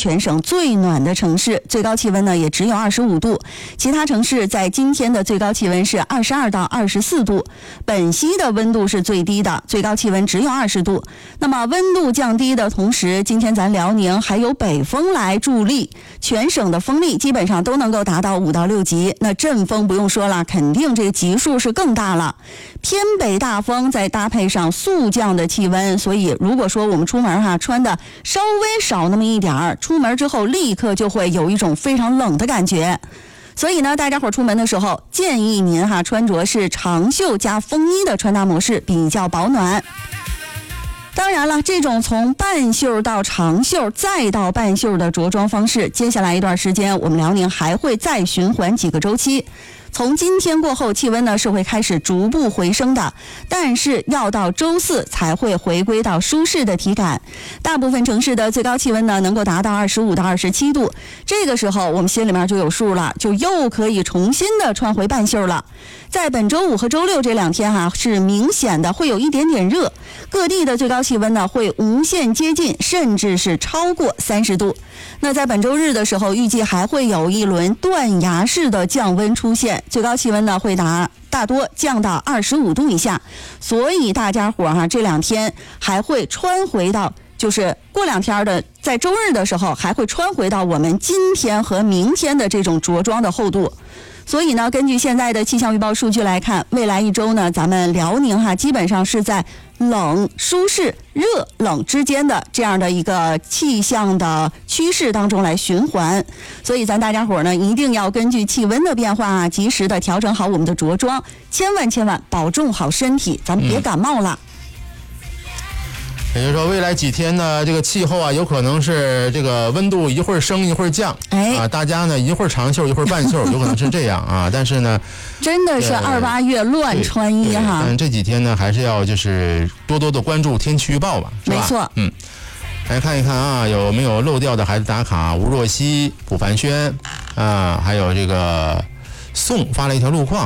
全省最暖的城市，最高气温呢也只有25度。其他城市在今天的最高气温是22到24度。本溪的温度是最低的，最高气温只有20度。那么温度降低的同时，今天咱辽宁还有北风来助力，全省的风力基本上都能够达到5到6级。那阵风不用说了，肯定这个级数是更大了。偏北大风再搭配上速降的气温，所以如果说我们出门穿的稍微少那么一点儿，出门之后立刻就会有一种非常冷的感觉。所以呢，大家伙出门的时候，建议您穿着是长袖加风衣的穿搭模式，比较保暖。当然了，这种从半袖到长袖再到半袖的着装方式，接下来一段时间我们辽宁还会再循环几个周期。从今天过后，气温呢是会开始逐步回升的，但是要到周4才会回归到舒适的体感。大部分城市的最高气温呢能够达到25到27度，这个时候我们心里面就有数了，就又可以重新的穿回半袖了。在本周5和周6这2天是明显的会有一点点热，各地的最高气温呢会无限接近，甚至是超过30度。那在本周日的时候，预计还会有一轮断崖式的降温出现，最高气温呢会大多降到25度以下，所以大家伙这2天还会穿回到，就是过2天的，在周日的时候还会穿回到我们今天和明天的这种着装的厚度。所以呢，根据现在的气象预报数据来看，未来一周呢，咱们辽宁基本上是在冷、舒适、热、冷之间的这样的一个气象的趋势当中来循环。所以咱大家伙呢，一定要根据气温的变化及时的调整好我们的着装，千万保重好身体，咱们别感冒了。 也就是说，未来几天呢，这个气候有可能是这个温度一会儿升一会儿降，大家呢一会儿长袖一会儿半袖，有可能是这样啊。但是呢， 真的是28月乱穿衣但这几天呢，还是要就是多多的关注天气预报吧，是吧？ 没错， 来看一看有没有漏掉的孩子打卡。吴若曦、卜凡轩还有这个宋发了一条路况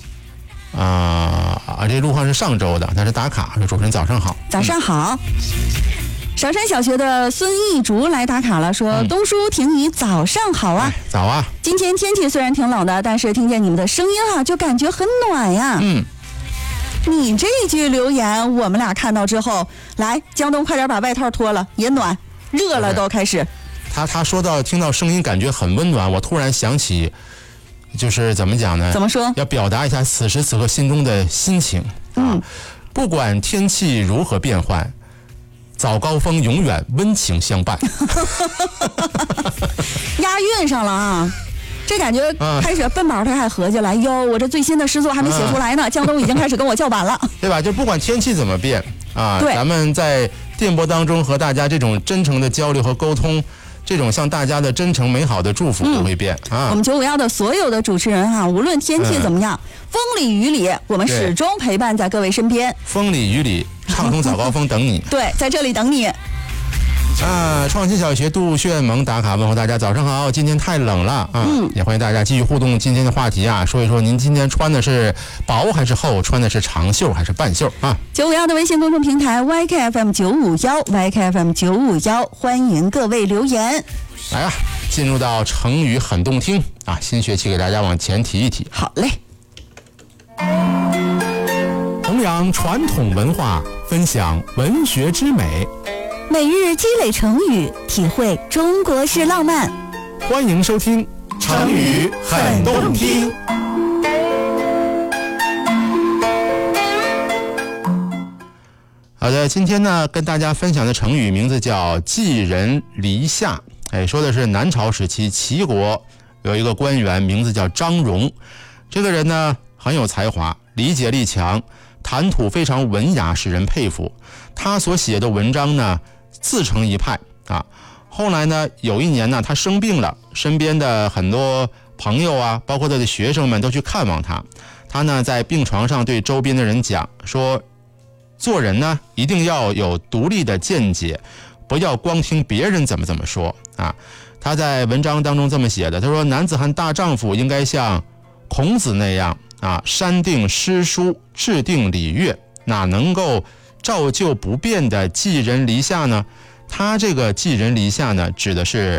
这路况是上周的，但是打卡说主持人早上好。 早上好。韶山小学的孙艺竹来打卡了，说东叔婷宜早上好啊。 早啊。 今天天气虽然挺冷的，但是听见你们的声音就感觉很暖呀。你这句留言我们俩看到之后，来江东快点把外套脱了，也暖，热了都开始。 他说到听到声音感觉很温暖，我突然想起就是怎么讲呢？ 怎么说？ 要表达一下此时此刻心中的心情不管天气如何变换，早高峰永远温情相伴。 押韵上了这感觉开始奔宝他还合计了，哟，我这最新的诗作还没写出来呢，江东已经开始跟我叫板了， 对吧？就不管天气怎么变咱们在电波当中和大家这种真诚的交流和沟通，这种向大家的真诚美好的祝福不会变我们951的所有的主持人无论天气怎么样，风里雨里，我们始终陪伴在各位身边。 风里雨里，畅通早高峰等你。 对，在这里等你。 创新小学杜炫萌打卡问候大家早上好，今天太冷了也欢迎大家继续互动今天的话题说一说您今天穿的是薄还是厚，穿的是长袖还是半袖 951的微信公众平台 YKFM951 YKFM951，欢迎各位留言。 来进入到成语很动听新学期给大家往前提一提。 好嘞。 弘扬传统文化，分享文学之美， 每日积累成语，体会中国式浪漫。 欢迎收听成语很动听。好的，今天呢跟大家分享的成语名字叫寄人篱下。说的是南朝时期齐国有一个官员，名字叫张荣。这个人呢很有才华，理解力强，谈吐非常文雅，使人佩服。他所写的文章呢自成一派后来呢有一年呢他生病了，身边的很多朋友包括他的学生们都去看望他。他呢在病床上对周边的人讲说，做人呢一定要有独立的见解，不要光听别人怎么说他在文章当中这么写的，他说男子汉大丈夫应该像孔子那样删定诗书，制定礼乐，哪能够照旧不变的寄人篱下呢？他这个寄人篱下呢，指的是